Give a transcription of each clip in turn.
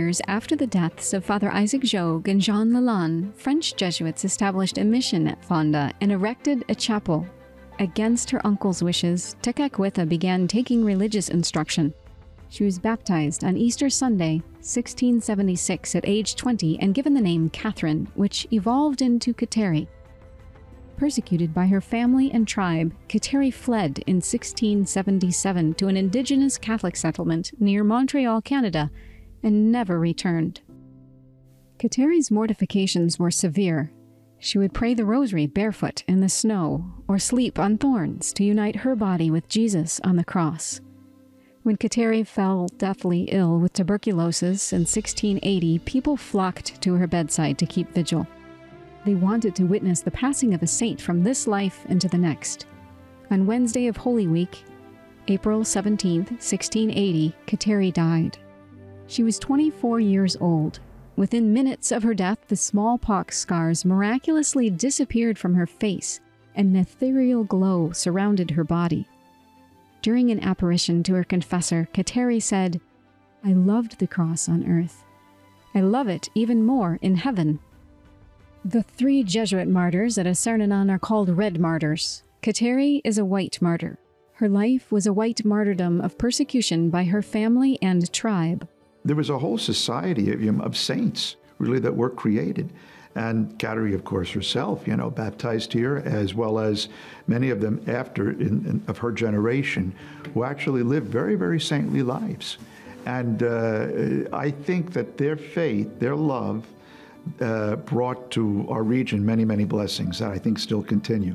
years after the deaths of Father Isaac Jogues and Jean Lalande, French Jesuits established a mission at Fonda and erected a chapel. Against her uncle's wishes, Tekakwitha began taking religious instruction. She was baptized on Easter Sunday, 1676, at age 20 and given the name Catherine, which evolved into Kateri. Persecuted by her family and tribe, Kateri fled in 1677 to an indigenous Catholic settlement near Montreal, Canada, and never returned. Kateri's mortifications were severe. She would pray the rosary barefoot in the snow or sleep on thorns to unite her body with Jesus on the cross. When Kateri fell deathly ill with tuberculosis in 1680, people flocked to her bedside to keep vigil. They wanted to witness the passing of a saint from this life into the next. On Wednesday of Holy Week, April 17, 1680, Kateri died. She was 24 years old. Within minutes of her death, the smallpox scars miraculously disappeared from her face, and an ethereal glow surrounded her body. During an apparition to her confessor, Kateri said, "I loved the cross on earth. I love it even more in heaven." The 3 Jesuit martyrs at Acernanon are called Red Martyrs. Kateri is a white martyr. Her life was a white martyrdom of persecution by her family and tribe. There was a whole society of saints, really, that were created. And Kateri, of course, herself, baptized here, as well as many of them after of her generation, who actually lived very, very saintly lives. And I think that their faith, their love, brought to our region many, many blessings that I think still continue.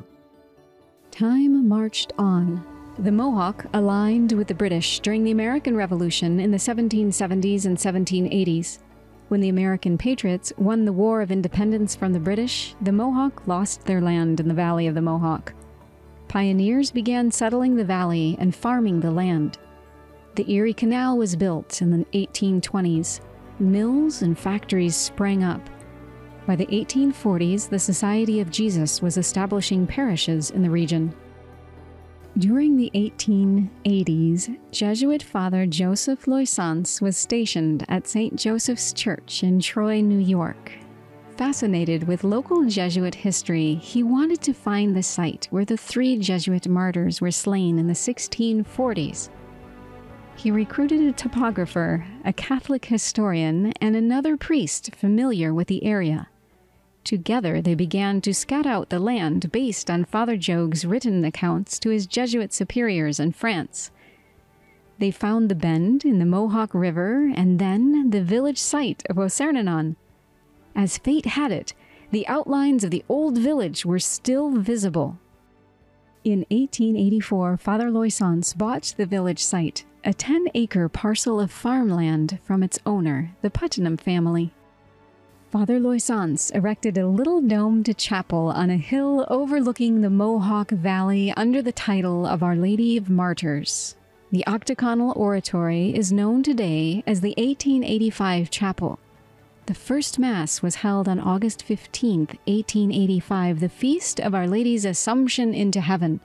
Time marched on. The Mohawk aligned with the British during the American Revolution in the 1770s and 1780s. When the American Patriots won the War of Independence from the British, the Mohawk lost their land in the Valley of the Mohawk. Pioneers began settling the valley and farming the land. The Erie Canal was built in the 1820s. Mills and factories sprang up. By the 1840s, the Society of Jesus was establishing parishes in the region. During the 1880s, Jesuit Father Joseph Loisance was stationed at St. Joseph's Church in Troy, New York. Fascinated with local Jesuit history, he wanted to find the site where the 3 Jesuit martyrs were slain in the 1640s. He recruited a topographer, a Catholic historian, and another priest familiar with the area. Together, they began to scout out the land based on Father Jogues' written accounts to his Jesuit superiors in France. They found the bend in the Mohawk River and then the village site of Acernanon. As fate had it, the outlines of the old village were still visible. In 1884, Father Loisance bought the village site, a 10-acre parcel of farmland from its owner, the Putnam family. Father Loisance erected a little domed chapel on a hill overlooking the Mohawk Valley under the title of Our Lady of Martyrs. The octagonal oratory is known today as the 1885 chapel. The first Mass was held on August 15, 1885, the feast of Our Lady's Assumption into Heaven.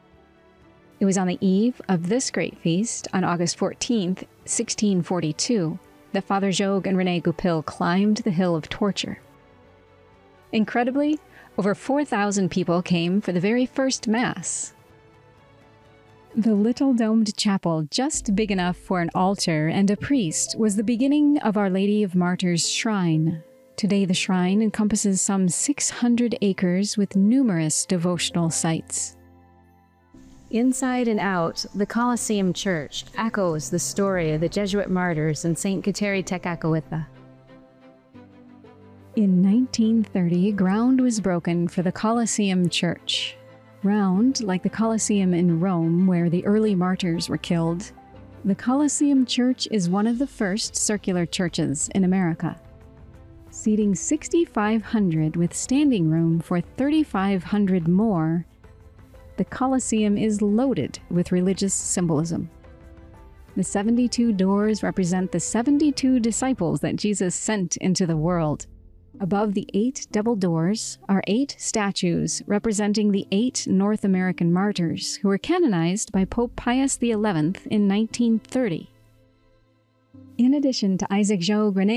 It was on the eve of this great feast, on August 14, 1642, that Father Jogues and René Goupil climbed the Hill of Torture. Incredibly, over 4,000 people came for the very first Mass. The little domed chapel, just big enough for an altar and a priest, was the beginning of Our Lady of Martyrs' shrine. Today the shrine encompasses some 600 acres with numerous devotional sites. Inside and out, the Colosseum Church echoes the story of the Jesuit martyrs and St. Kateri Tekakwitha. In 1930, ground was broken for the Colosseum Church. Round, like the Colosseum in Rome, where the early martyrs were killed, the Colosseum Church is one of the first circular churches in America. Seating 6,500 with standing room for 3,500 more, the Colosseum is loaded with religious symbolism. The 72 doors represent the 72 disciples that Jesus sent into the world. Above the 8 double doors are 8 statues representing the 8 North American martyrs who were canonized by Pope Pius XI in 1930. In addition to Isaac Jogues, René